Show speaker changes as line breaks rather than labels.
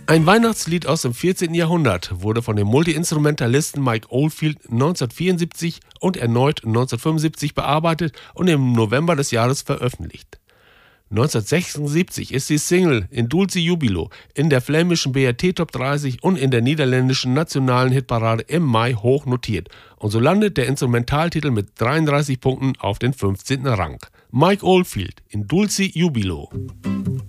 Ein Weihnachtslied aus dem 14. Jahrhundert wurde von dem Multi-Instrumentalisten Mike Oldfield 1974 und erneut 1975 bearbeitet und im November des Jahres veröffentlicht. 1976 ist die Single In Dulci Jubilo in der flämischen BRT Top 30 und in der niederländischen nationalen Hitparade im Mai hoch notiert und so landet der Instrumentaltitel mit 33 Punkten auf den 15. Rang. Mike Oldfield, In Dulci Jubilo.